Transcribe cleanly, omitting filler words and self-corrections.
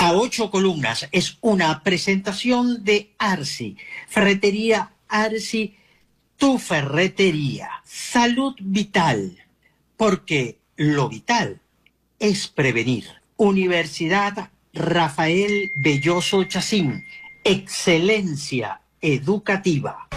A ocho columnas es una presentación de Arsi, Ferretería Arsi, tu ferretería. Salud vital, porque lo vital es prevenir. Universidad Rafael Belloso Chacín, excelencia educativa.